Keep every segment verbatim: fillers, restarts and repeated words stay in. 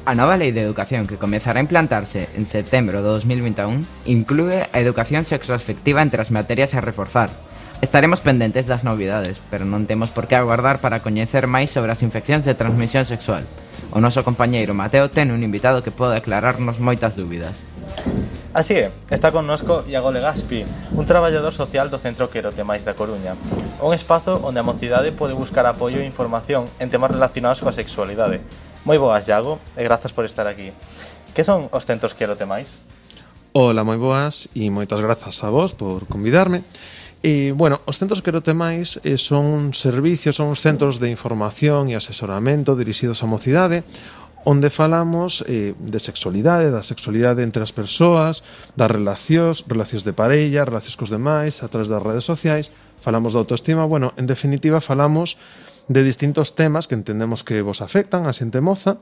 A nova Lei de Educación que comezará a implantarse en setembro de dos mil vinte e un inclúe a educación sexoafectiva entre as materias a reforzar. Estaremos pendentes das novidades, pero non temos por que aguardar para coñecer máis sobre as infeccións de transmisión sexual. O noso compañeiro Mateo ten un invitado que pode aclararnos moitas dúbidas. Así é, está connosco Iago Legaspi, un traballador social do Centro Querotemais da Coruña, un espazo onde a mocidade pode buscar apoio e información en temas relacionados coa sexualidade. Moi boas, Iago, e grazas por estar aquí. Que son os centros Querotemais? Ola, moi boas, e moitas grazas a vos por convidarme. E, bueno, os centros Querotemais eh, son servicios, son os centros de información e asesoramento dirixidos á mocidade, onde falamos eh, de sexualidade, da sexualidade entre as persoas, das relacións, relacións de parella, relacións cos demais, a través das redes sociais, falamos da autoestima, bueno, en definitiva falamos de distintos temas que entendemos que vos afectan a xente moza,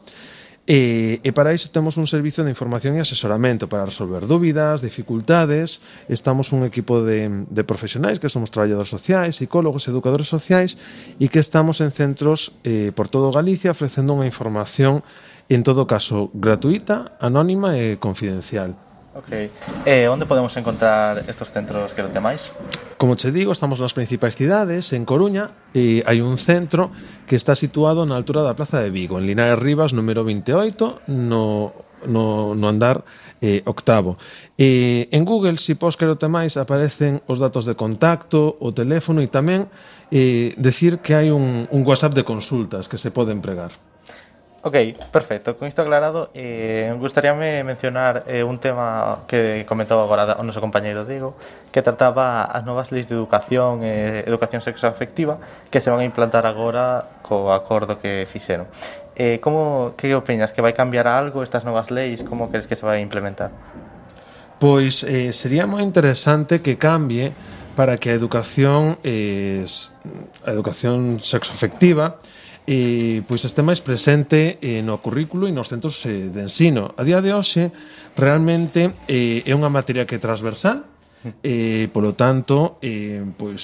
e, e para iso temos un servicio de información e asesoramento para resolver dúbidas, dificultades. Estamos un equipo de, de profesionais que somos traballadores sociais, psicólogos, educadores sociais, e que estamos en centros eh, por todo Galicia ofrecendo unha información en todo caso gratuita, anónima e confidencial. Ok. E onde podemos encontrar estos centros Querotemais? Como che digo, estamos nas principais cidades, en Coruña, e hai un centro que está situado na altura da Plaza de Vigo, en Linares Rivas, número vinte e oito, no, no, no andar eh, octavo. E en Google, se pos Querotemais, aparecen os datos de contacto, o teléfono, e tamén eh, decir que hai un, un WhatsApp de consultas que se pode empregar. Ok, perfecto. Con isto aclarado, eh, gustaríame mencionar eh, un tema que comentou agora o noso compañeiro Diego, que trataba as novas leis de educación e eh, educación sexoafectiva que se van a implantar agora co acordo que fixeron. Eh, como, que opinas? Que vai cambiar algo estas novas leis? Como crees que se vai implementar? Pois eh, sería moi interesante que cambie para que a educación eh, a educación sexoafectiva e pois este máis presente eh, no currículo e nos centros eh, de ensino. A día de hoxe realmente eh, é unha materia que é transversal, eh, polo tanto eh, pois